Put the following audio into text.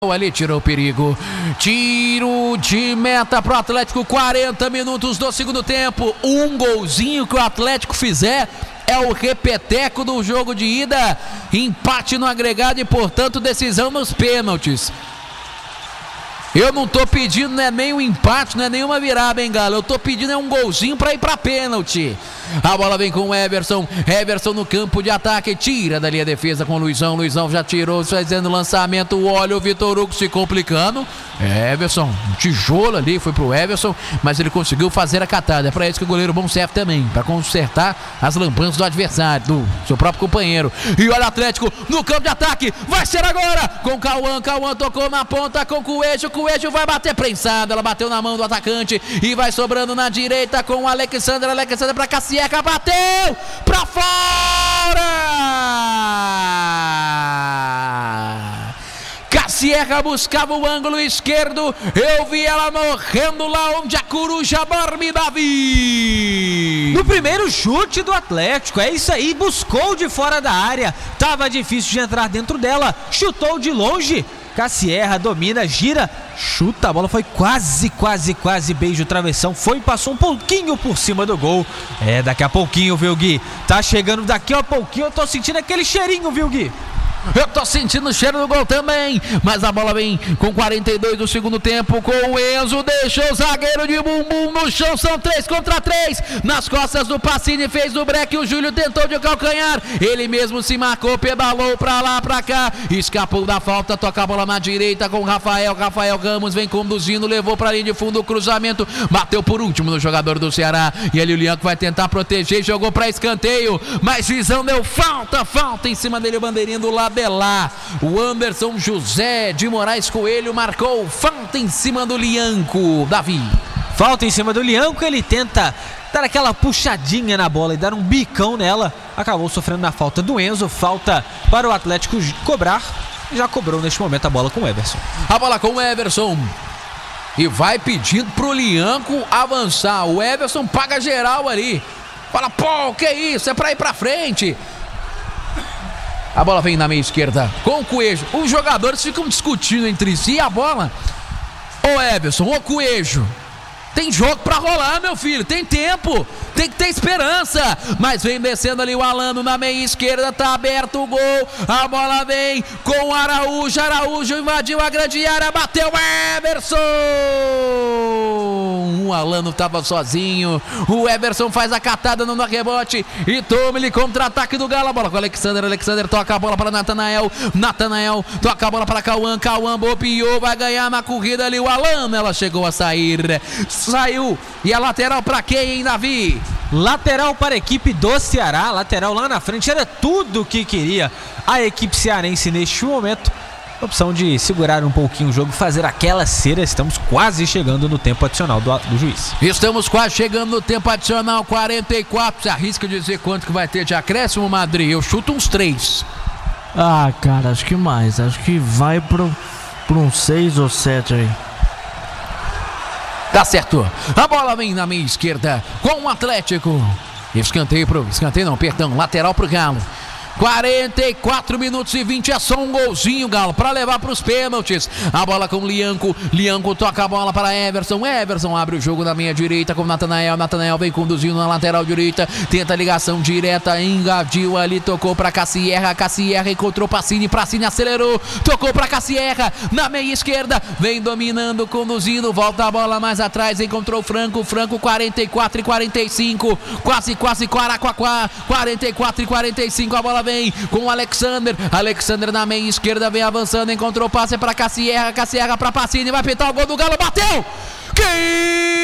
Ali tirou o perigo, tiro de meta pro Atlético, 40 minutos do segundo tempo. Um golzinho que o Atlético fizer é o repeteco do jogo de ida, empate no agregado e portanto decisão nos pênaltis. Eu não tô pedindo, não é nem um empate, não é nenhuma virada, hein, Galo? Eu tô pedindo um golzinho pra ir pra pênalti. A bola vem com o Everson no campo de ataque, tira dali a defesa com o Luizão já tirou, fazendo lançamento, olha o Vitor Hugo se complicando. Everson, um tijolo ali, foi pro Everson, mas ele conseguiu fazer a catada. É pra isso que o goleiro bom serve também, pra consertar as lambanças do adversário, do seu próprio companheiro. E olha o Atlético no campo de ataque, vai ser agora com Cauã tocou na ponta com o Coelho vai bater prensado, ela bateu na mão do atacante e vai sobrando na direita com o Alexander pra Cassieca, bateu pra fora! Cassieca buscava o ângulo esquerdo, eu vi ela morrendo lá onde a coruja dorme, Davi! No primeiro chute do Atlético, é isso aí, buscou de fora da área, tava difícil de entrar dentro dela, chutou de longe. Cassieca domina, gira, chuta, a bola foi quase beijo travessão, passou um pouquinho por cima do gol. Daqui a pouquinho, viu, Gui? Tá chegando daqui a pouquinho, eu tô sentindo aquele cheirinho, viu, Gui? Eu tô sentindo o cheiro do gol também, mas a bola vem com 42 do segundo tempo, com o Enzo, deixou o zagueiro de bumbum no chão, são 3 contra 3, nas costas do Pacini, fez o break, o Júlio tentou de calcanhar, ele mesmo se marcou, pedalou pra lá, pra cá, escapou da falta, toca a bola na direita com o Rafael Ramos vem conduzindo, levou pra linha de fundo o cruzamento, bateu por último no jogador do Ceará, e ali o Lianco vai tentar proteger, jogou pra escanteio, mas Visão deu falta em cima dele, o bandeirinha do lado de lá, o Anderson José de Moraes Coelho marcou falta em cima do Lianco, Davi. Falta em cima do Lianco, ele tenta dar aquela puxadinha na bola e dar um bicão nela, acabou sofrendo na falta do Enzo, falta para o Atlético cobrar, já cobrou neste momento a bola com o Everson. A bola com o Everson e vai pedindo pro Lianco avançar, o Everson paga geral ali, fala, pô, que isso, é pra ir pra frente. A bola vem na meia esquerda com o Coelho. Os jogadores ficam discutindo entre si a bola. Ô Everson, ô Coelho, tem jogo pra rolar, meu filho, tem tempo, tem que ter esperança. Mas vem descendo ali o Alano na meia esquerda, tá aberto o gol. A bola vem com o Araújo invadiu a grande área, bateu Everson. O Alano tava sozinho, o Everson faz a catada no rebote e toma ele contra-ataque do Galo. A bola com o Alexander toca a bola para Natanael toca a bola para Cauã bobeou, vai ganhar na corrida ali o Alano, ela chegou a sair, saiu, e a lateral para quem, hein, Davi? Lateral para a equipe do Ceará, lateral lá na frente, era tudo o que queria a equipe cearense neste momento. Opção de segurar um pouquinho o jogo, fazer aquela cera. Estamos quase chegando no tempo adicional do juiz. Estamos quase chegando no tempo adicional, 44. Você arrisca dizer quanto que vai ter de acréscimo, Madrid? Eu chuto uns 3. Ah, cara, acho que mais. Acho que vai por uns 6 ou 7 aí. Tá certo. A bola vem na meia esquerda com o Atlético. Lateral pro Galo. 44 minutos e 20, é só um golzinho, Galo, para levar para os pênaltis. A bola com o Lianco toca a bola para Everson abre o jogo na meia direita com o Natanael vem conduzindo na lateral direita, tenta a ligação direta, invadiu ali, tocou para Cassieca encontrou Pacini acelerou, tocou para Cassieca na meia esquerda, vem dominando, conduzindo, volta a bola mais atrás, encontrou o Franco 44 e 45, quase 44 e 45, a bola vem com o Alexander na meia esquerda, vem avançando, encontrou passe para Cassieca para Pacini, vai pintar o gol do Galo, bateu! Que